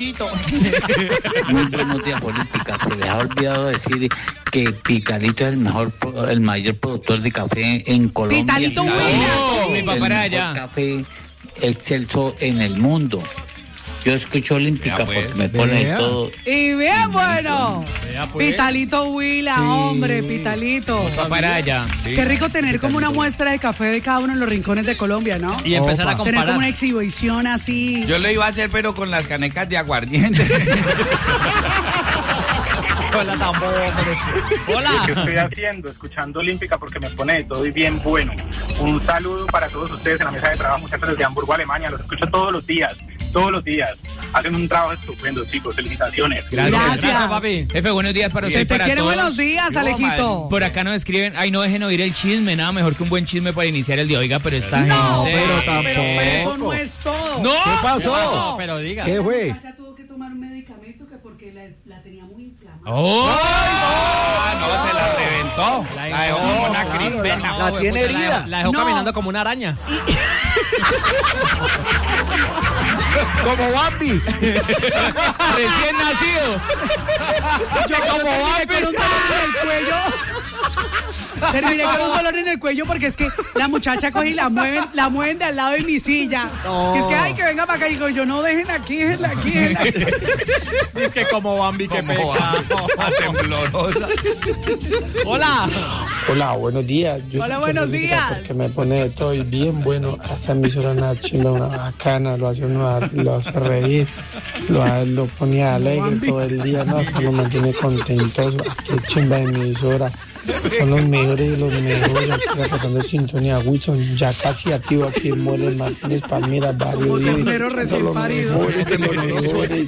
Pitalito. Muy buenos días, Olímpica. Se les ha olvidado decir que Pitalito es el mayor productor de café en Colombia. Pitalito mi papá era allá. Café excelso en el mundo. Yo escucho Olímpica pues. porque me pone todo. Y bien bueno. Pues. Pitalito Huila, Sí. hombre, Pitalito. Mi papá era allá. Qué rico tener como una muestra de café de cada uno en los rincones de Colombia, ¿no? Y empezar a Opa. Tener como una comparar. exhibición así. Yo lo iba a hacer, pero con las canecas de aguardiente. Hola, tampoco. ¿Qué Hola. estoy haciendo? Escuchando Olímpica porque me pone de todo y bien bueno. Un saludo para todos ustedes en la mesa de trabajo, muchachos desde Hamburgo, Alemania. Los escucho todos los días. Hacen un trabajo estupendo, chicos. Felicitaciones. Gracias. Papi. Jefe, buenos días para Se usted y te para quiere todos. buenos días, Alejito. Por acá nos escriben, ay, no dejen oír el chisme, nada mejor que un buen chisme para iniciar el día. Oiga, pero esta No, gente... pero eso no es todo. ¡No! ¿Qué pasó? No, pero diga. ¿Qué fue? La muchacha tuvo que tomar un medicamento que porque la tenía muy inflamada. ¡Oh! No, se la reventó. La dejó como una crispena. La tiene herida. La dejó No. caminando como una araña. Como Bambi. Recién nacido. Yo como con un dolor en el cuello. Terminé con un dolor en el cuello porque es que la muchacha coge y la mueven de al lado de mi silla. No. Y es que, ay, que venga para acá. Y digo, yo no, déjenla aquí. Es que como Bambi, que Como a temblorosa. Hola. Hola, buenos días. Yo Hola, escucho buenos Olímpica días. Porque me pone de todo y bien bueno. Esa emisora una chimba, una bacana, lo hace reír, lo ponía alegre todo el día, ¿no? Eso lo mantiene contentoso. Qué chimba de emisora. Son los mejores de los mejores. Aquí reportando sintonía. Wilson, ya casi activo aquí en Morelos, Martínez, Palmira, Barrio Como Libre. ternero Son recién los parido. mejores de los mejores.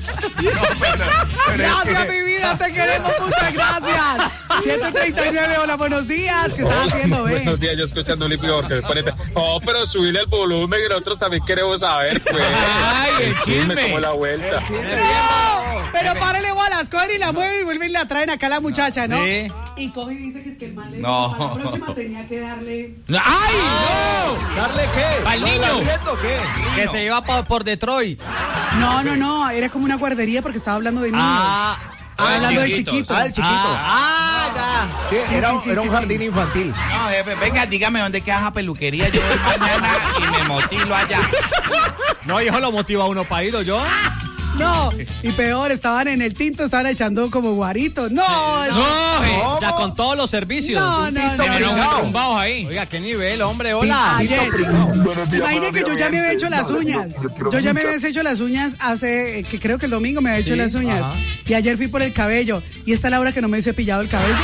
Gracias, mi vida, te queremos, muchas gracias. 7:39, hola, buenos días. ¿Qué estás haciendo, Buenos días, yo escuchando Olímpica porque me pone... Oh, pero subirle el volumen que nosotros también queremos saber, pues. Ay, el chisme. Como la vuelta. No, pero párale bolas, cogen y la mueven y vuelven y la traen acá a la muchacha, ¿no? Sí. Y coge y dice que es que el man le dijo, No. para la próxima tenía que darle... ¡Ay, no! ¿Darle qué? ¿Al niño? ¿Arriendo qué? Que se iba por Detroit. No, era como una guardería porque estaba hablando de niños. Hablando de chiquitos. Ah, el chiquito. Ya. Sí, era un jardín infantil. No, jefe, venga, dígame dónde queda esa peluquería. Yo voy mañana y me motilo allá. No, hijo, lo motiva a uno para ir, yo. No, y peor, estaban en el tinto, estaban echando como guaritos. No, No, o sea, con todos los servicios. No. Terminaron tumbados ahí. Oiga, qué nivel, hombre, hola. Ayer, Buenos días, imagine que yo ya me había hecho las uñas. Yo ya me había hecho las uñas hace, que creo que el domingo me había hecho las uñas. ajá. Y ayer fui por el cabello. Y esta es la hora que no me he cepillado el cabello.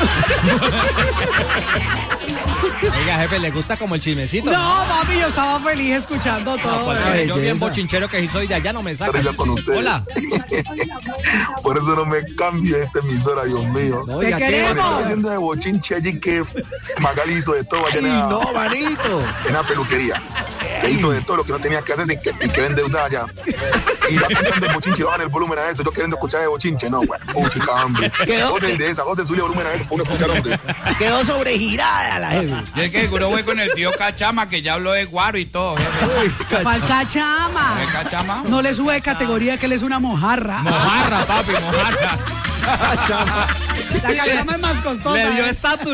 Oiga, jefe, ¿le gusta como el chismecito? No, papi, yo estaba feliz escuchando todo. Pues, ¿verdad? yo bien bochinchero que soy de allá, no me saco. Risa con ustedes. Hola. Por eso no me cambie esta emisora, Dios mío. No, Te ¿y a qué? queremos. Estoy haciendo de bochinche allí que Magali hizo de todo allá Ay, en la, no, manito. en la peluquería. Se hizo de todo lo que no tenía que hacer y que endeudada allá. Y ya cantando el bochinche, bajan el volumen a eso. Yo queriendo escuchar de bochinche, no, güey. Puchica, hombre. José de esa, José, sube el volumen a eso, uno escuchar, hombre. Quedó sobregirada la jefe. Yo es que seguro voy con el tío Cachama, que ya habló de guaro y todo, jefe. Pa'l cachama. ¿De Cachama? No le sube de categoría que él es una mojarra. Mojarra, papi, mojarra. La cachama es más costosa. Le dio ¿eh? estatus.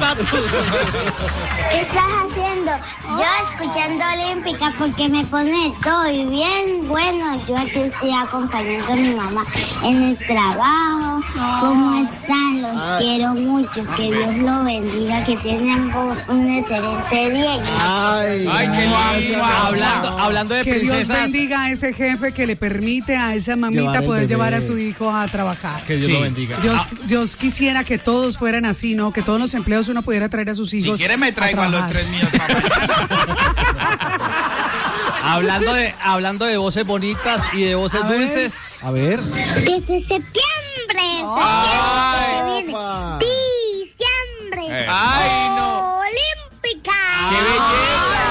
¿Qué estás haciendo? Yo escuchando Olímpica porque me pone todo y bien bueno. Yo aquí estoy acompañando a mi mamá en el trabajo. ¿Cómo están? Los quiero mucho. Que Dios los bendiga. Que tengan un excelente día. Ay, Qué lindo. Hablando de Que Dios princesas. bendiga a ese jefe que le permite a esa mamita Llevar el poder bebé. llevar a su hijo a trabajar. Que Dios lo bendiga. Dios quisiera que todos fueran así, ¿no? Que todos los empleos uno pudiera traer a sus Si hijos. quiere me traigo a los trabajar. 3 míos, papá. Hablando de voces bonitas y de voces A ver. dulces. A ver. Desde septiembre. Ay, opa. Diciembre. Ay, no. Olímpica. ¡Qué belleza!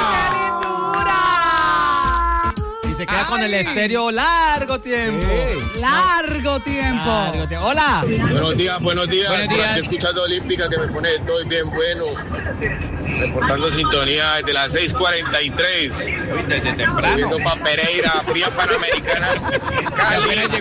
¡Lindura! Y se queda con el estéreo largo tiempo. Largo tiempo. Largo tiempo. Hola. Buenos días. Buenos días. Por aquí escuchando Olímpica que me pone de todo y bien bueno. Reportando sintonía desde las 6:43. Uy, desde temprano. Subiendo para Pereira, fría Panamericana. Cali.